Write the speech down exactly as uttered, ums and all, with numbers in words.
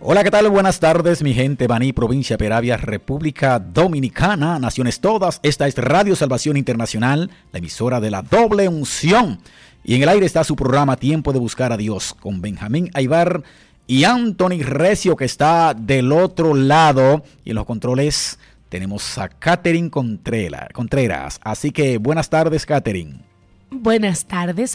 Hola, ¿qué tal? Buenas tardes, mi gente. Baní, provincia Peravia, República Dominicana, naciones todas. Esta es Radio Salvación Internacional, la emisora de la doble unción. Y en el aire está su programa Tiempo de Buscar a Dios, con Benjamín Aybar y Anthony Recio, que está del otro lado. Y en los controles tenemos a Catherine Contreras. Así que buenas tardes, Catherine. Buenas tardes.